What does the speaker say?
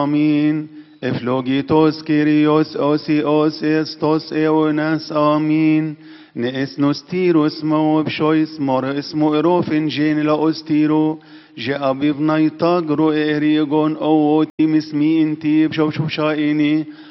آمين. Ευλογητός Κύριος όσιος εστός αιώνας. Αμήν. نئسنوس تيروس مو بشويس مور اسمو اروفن جين لا استيرو جاء بيبناي تاغرو اريغون او تيمس مي انتي بشوف شايني